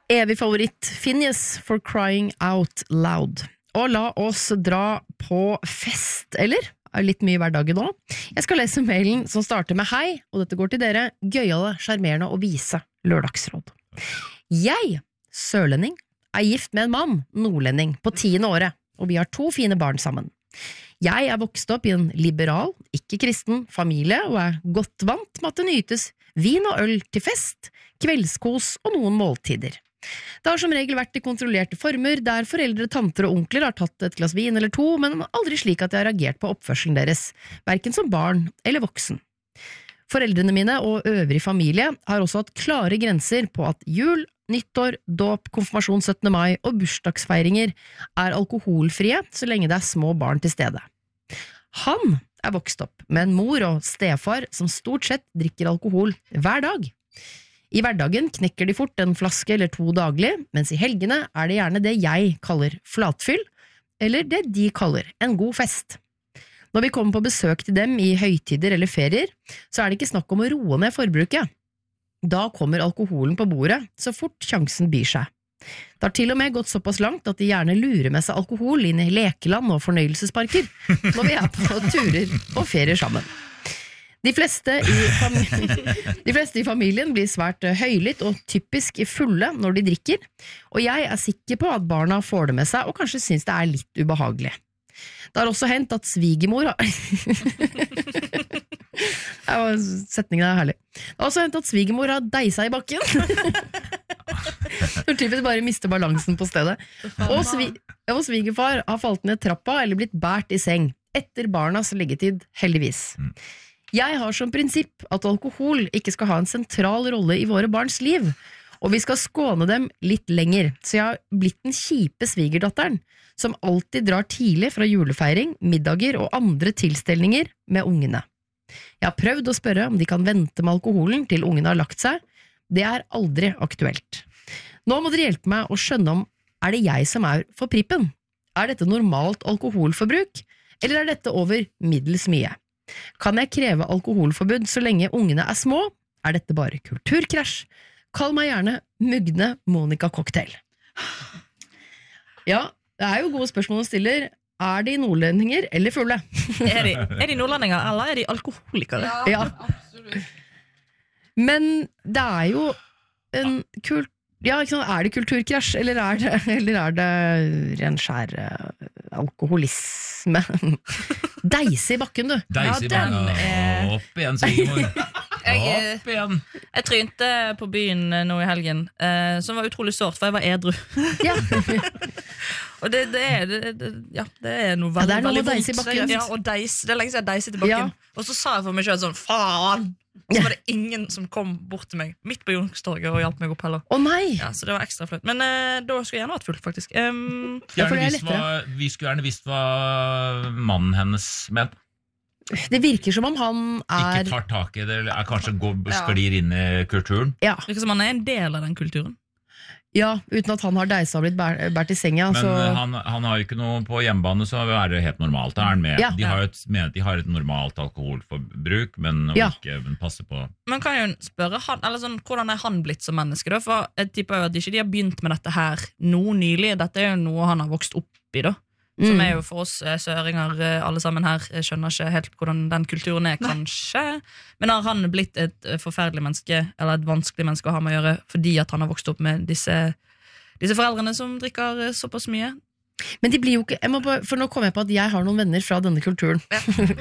Evig favoritt, Phineas for Crying Out Loud. Og la oss dra på fest, eller? Litt mye hver dag nå. Jeg skal lese mailen som starter med hei, og dette går til dere, gøyale, skjermerende og vise lørdagsråd. Jeg, sørlending, gift med en mann, nordlending, på 10. året, og vi har 2 fine barn sammen. Jeg vokst opp i en liberal, ikke kristen familie, og godt vant med at det nytes vin og øl til fest, kveldskos og noen måltider. Det har som regel vært i kontrollerte former, der foreldre, tanter og onkler har tatt et glass vin eller 2, men aldri slik at jeg har reagert på oppførselen deres, hverken som barn eller voksen. Foreldrene mine og øvrig familie har også hatt klare grenser på at jul, nyttår, dåp, konfirmasjon 17. mai og bursdagsfeiringer alkoholfrie så lenge det små barn til stede. Han vokst opp med en mor og stefar som stort sett drikker alkohol hver dag. I hverdagen knekker de fort en flaske eller 2 daglig, mens i helgene det gjerne det jeg kaller flatfyll, eller det de kaller en god fest. Når vi kommer på besøk til dem i høytider eller ferier, så det ikke snakk om å roe ned forbruket. Da kommer alkoholen på bordet, så fort sjansen byr seg. Det har til og med gått såpass langt at de gjerne lurer med seg alkohol inn i lekeland og fornøyelsesparker, når vi på turer og ferier sammen. De fleste i familien blir svært høylytt og typisk fulle når de drikker, og jeg sikker på at barna får det med seg og kanskje synes det litt ubehagelig. Det har også hendt at svigermor Setningen herlig. Det har også hendt at svigermor har deisa i bakken. Når typisk bare mister balansen på stedet. Og svigerfar har falt ned trappa eller blitt bært i seng, etter barnas leggetid, heldigvis. Jeg har som prinsipp at alkohol ikke skal ha en sentral rolle i våre barns liv, og vi skal skåne dem litt lenger, så jeg har blitt den kjipe svigerdatteren, som alltid drar tidlig fra julefeiring, middager og andre tilstelninger med ungene. Jeg har prøvd å spørre om de kan vente med alkoholen til ungene har lagt seg, det aldri aktuelt. Nå må dere hjelpe meg å skjønne om det jeg som for prippen? Dette normalt alkoholforbruk, eller dette over middels mye? Kan jeg kreve alkoholforbud så lenge ungene små? Dette bare kulturkrasj? Kall meg gjerne Mugne Monica Cocktail. Ja, det jo gode spørsmål å stille. De nordlendinger eller fulle? Er de nordlendinger, eller de alkoholikere? Ja, absolutt. Men det jo en kult. Ja, ikke sant? Det kulturkrasj, eller det ren skjær alkoholisme? Deise i bakken, du. Deise i bakken, opp igjen, Sigmund. Opp igjen. Jeg trynte på byen nå i helgen, som var utrolig sårt, for jeg var edru. Ja. Og det noe veldig, det noe veldig deise i bakken. Ja, og det lenge siden jeg deiset i bakken. Ja. Og så sa jeg for meg selv sånn, faen! Så var det ingen som kom bort til meg midt på Youngstorget og hjalp meg opp heller. Nei! Ja, så det var ekstra fløtt. Men da skulle jeg gjerne vært fullt, faktisk. Vi skulle gjerne visst hva mannen hennes mente. Det virker som om han ikke tar tak i det, eller kanskje sklir inn i kulturen. Ja. Det virker som han en del av den kulturen. Ja, uten at han har deisa og blitt bært i senga. Men han har ikke noe på hjemmebane, så det helt normalt. Med. Ja. De har et normalt alkoholforbruk, men ikke passer på. Man kan jo spørre han, eller sånn, hvordan han blitt som menneske da? For jeg tipper jo at ikke de har begynt med dette her nå nylig. Dette jo noe han har vokst opp i da. Som jo for oss søringer alle sammen her skjønner ikke helt hvordan den kulturen kanskje. Men har han blitt et forferdelig menneske, eller et vanskelig menneske å ha med å gjøre, fordi at han har vokst opp med disse foreldrene som drikker såpass mye? Men de blir jo ikke, for nå kommer jeg på at jeg har noen venner fra denne kulturen. Ja.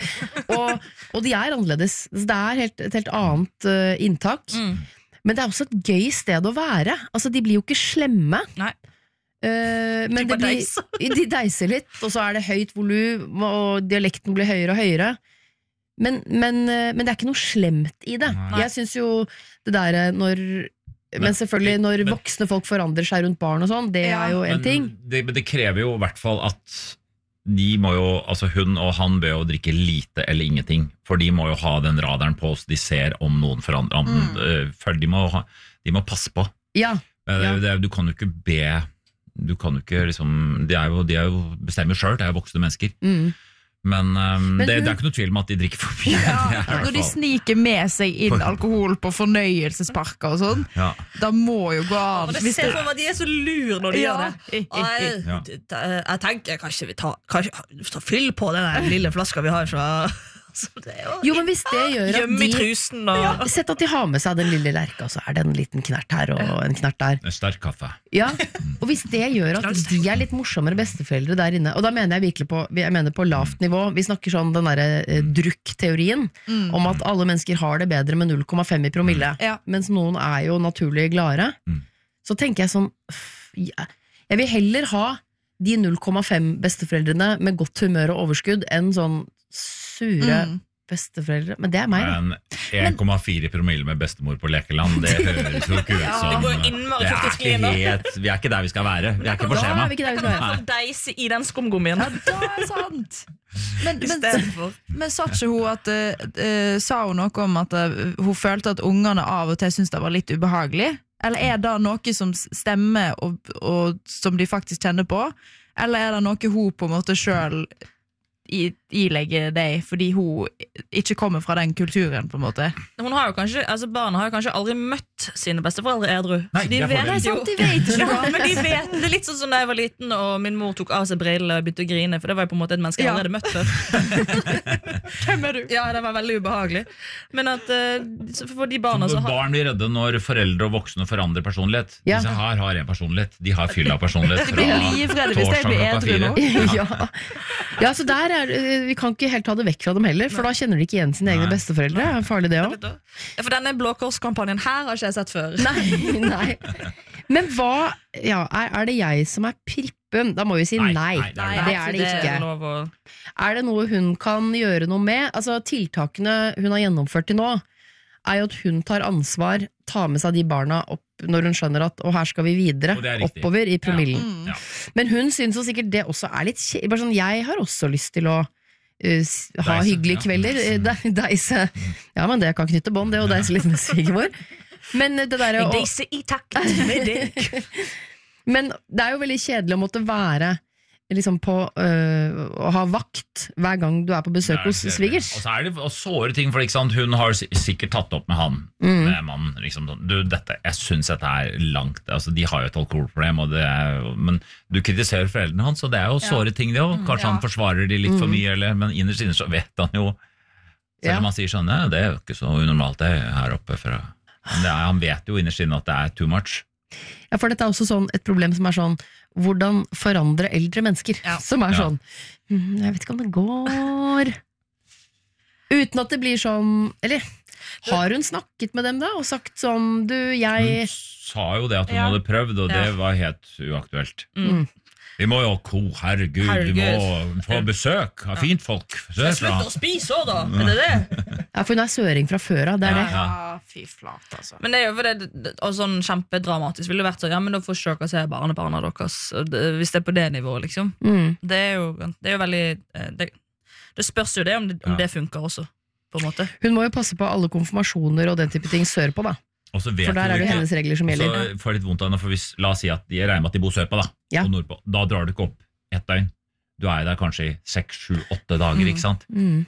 og de annerledes. Det et helt annet inntak. Men det også et gøy sted å være. Altså, de blir jo ikke slemme. Nei. Men de deiser litt, og så det høyt volum, og dialekten blir høyere og høyere. Men det ikke noe slemt i det. Nei. Jeg synes jo det der men selvfølgelig når voksne folk forandrer seg rundt barn og sånn, det jo en ting. Men det krever jo i hvert fall at de må jo, altså hun og han bør jo drikke lite eller ingenting, for de må jo ha den radaren på oss, de ser om noen forandrer, for de må passe på. Ja. Du kan jo ikke be, du kan jo ikke liksom, de jo bestemmer selv, det jo voksne mennesker. Men det er ikke noe tvil om at de drikker for mye. Når de sniker med seg inn alkohol på fornøyelsesparker og sånn, da må jo gå an. Det ser for meg at de så lur når de gjør det. Jeg tenker kanskje vi tar fyll på den lille flaska vi har fra... Jo, men hvis det gjør at de sett at de har med seg den lille lerka, så det en liten knert her og en knert der. En sterk kaffe. Ja, og hvis det gjør at de litt morsommere besteforeldre der inne, og da mener jeg virkelig på lavt nivå, vi snakker sånn den der drukk-teorien om at alle mennesker har det bedre med 0,5 i promille, mens noen jo naturlig gladere, så tenker jeg sånn, jeg vil heller ha de 0,5 besteforeldrene med godt humør og overskudd enn sånn sure besteforeldre, men det meg da. 1,4 promille med bestemor på lekeland, det høres jo ikke ut som vi ikke der vi skal være, vi ikke på skjema. Kan du få deise i den skumgummien? Ja, det sant. Men sa ikke hun at sa hun noe om at hun følte at ungene av og til syntes det var litt ubehagelig? Eller det noe som stemmer og som de faktisk kjenner på? Eller det noe hun på en måte selv ilegge deg fordi hun ikke kommer fra den kulturen på en måte. Hun har jo kanskje, barna har jo kanskje aldri møtt sine besteforeldre edru. Nei, de vet jo. De vet ikke men de vet, det litt sånn som da jeg var liten og min mor tok av seg briller og begynte å grine, for det var jo på en måte et menneske jeg allerede møtt før. Hvem du? Ja, det var veldig ubehagelig. Men at for de barna så barn blir redde når foreldre og voksne forandrer personlighet. Disse her har en personlighet. De har fylla personlighet fra torsdag 4. Ja, så der vi kan ikke helt ta det vekk fra dem heller, for da kjenner de ikke igjen sine egne besteforeldre. Det farlig det også. For denne Blå Kors-kampanjen her har ikke jeg sett før. Nei. Men hva, det jeg som prippen? Da må vi si nei. Det det ikke. Det noe hun kan gjøre noe med? Altså, tiltakene hun har gjennomført til nå, jo at hun tar ansvar, tar med seg de barna opp når hun skjønner at her skal vi videre, oppover i promillen. Men hun synes jo sikkert det også litt bare sånn, jeg har også lyst til å ha hyggelige kvelder, deise. Ja, men det kan knytte bånd, det, og deise litt med svigermor. Men det der deise i takt med det. Men det jo veldig kjedelig å måtte være liksom på å ha vakt hver gang du på besøk hos svigers. Og så det såre ting, for ikke sant? Hun har sikkert tatt opp med han, med mannen, liksom, jeg synes dette langt, altså de har jo et alkoholproblem, men du kritiserer foreldrene hans, og det jo såre ting det også, kanskje han forsvarer de litt for mye, men innerst inne så vet han jo, selv om han sier sånn, det jo ikke så unormalt det her oppe, men han vet jo innerst inne at det too much. Ja, for dette også sånn, et problem som sånn, hvordan forandre eldre mennesker, som sånn, jeg vet ikke om det går, uten at det blir sånn, eller har hun snakket med dem da, og sagt sånn, hun sa jo det at hun hadde prøvd, og det var helt uaktuelt. Vi må jo, herregud, vi må få besøk av fint folk. Slutt å spise også da, det? Ja, for hun søring fra før av, det det. Ja, fy flat, altså. Men det jo for det, og sånn kjempedramatisk ville det vært sånn, ja, men da får ikke dere se barnebarna deres, hvis det på det nivået, liksom. Det jo veldig, det spørs jo det om det funker også, på en måte. Hun må jo passe på alle konfirmasjoner og den type ting sør på da. For der det hennes regler som gjelder. Og så får jeg litt vondt av henne, for la oss si at de regner med at de bor sørpå da, og nordpå. Da drar du ikke opp ett døgn. Du der kanskje i 6, 7, 8 dager, ikke sant?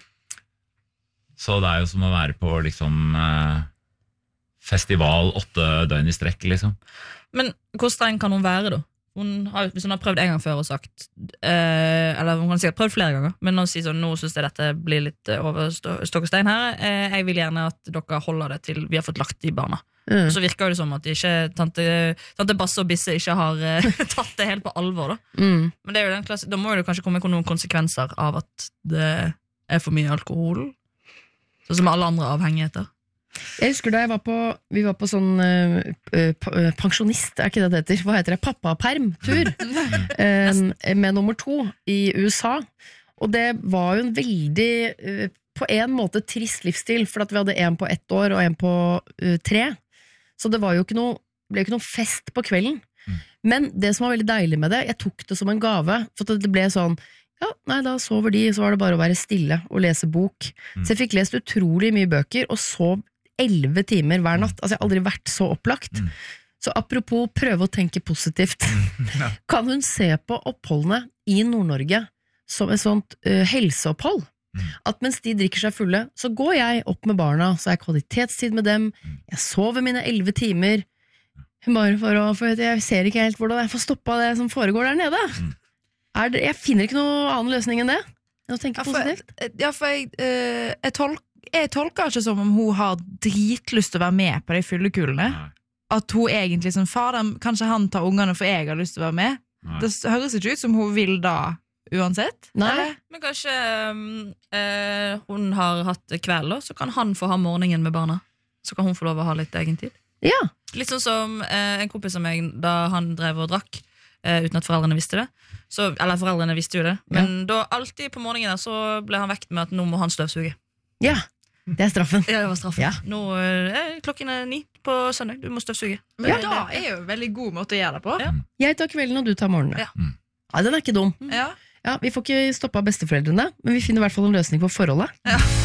Så det jo som å være på liksom festival 8 døgn i strekk, liksom. Men hvor streng kan hun være da? Hvis hun har prøvd en gang før og sagt eller hun kan sikkert prøvd flere ganger, men hun sier sånn, nå synes jeg dette blir litt over stokk og stein her, jeg vil gjerne at dere holder det til vi har fått lagt de barna. Så virker det som at ikke tante Basse og Bisse ikke har tatt det helt på alvor da. Men det jo den klasse, da må det kanskje komme noen konsekvenser av at det for mye alkohol, sånn som alle andre avhengigheter. Jeg husker da vi var på sånn pensjonist, ikke det heter? Hva heter det? Pappaperm-tur med nummer 2 i USA, og det var jo en veldig på en måte trist livsstil, for at vi hadde en på 1 år og en på 3, så det var jo ble jo ikke noe fest på kvelden, men det som var veldig deilig med det, jeg tok det som en gave, for det ble sånn, da sover de, så var det bare å være stille og lese bok, så jeg fikk lest utrolig mye bøker, og sov 11 timer hver natt, altså jeg har aldri vært så opplagt. Så apropos prøve å tenke positivt, kan hun se på oppholdene i Nord-Norge som et sånt helseopphold. At mens de drikker seg fulle, så går jeg opp med barna, så er kvalitetstid med dem, jeg sover mine 11 timer, bare for jeg ser ikke helt hvordan jeg får stoppet det som foregår der nede. Jeg finner ikke noe annen løsning enn det. Jeg tenker positivt. Jeg tolker ikke som om hun har dritlyst til å være med på de fyllekulene. At hun egentlig som far, kanskje han tar ungene for jeg har lyst til å være med. Det høres ikke ut som hun vil da uansett. Nei. Men kanskje hun har hatt kveld, så kan han få ha morgenen med barna. Så kan hun få lov å ha litt egen tid. Ja. Litt sånn som en kompis av meg, da han drev og drakk, uten at foreldrene visste det. Eller foreldrene visste jo det. Men da alltid på morgenen så ble han vekt med at nå må han støvsuge. Ja. Det er straffen. Ja, det var straffen. Ja. Nå klokken 9 på søndag. Du må støvsuge. Men da er jo en veldig god måte å gjøre det på. Ja. Jeg tar kvelden, og du tar morgenen. Ja. Den er ikke dum. Ja. Ja, vi får ikke stoppet besteforeldrene, men vi finner i hvert fall en løsning på forholdet. Ja.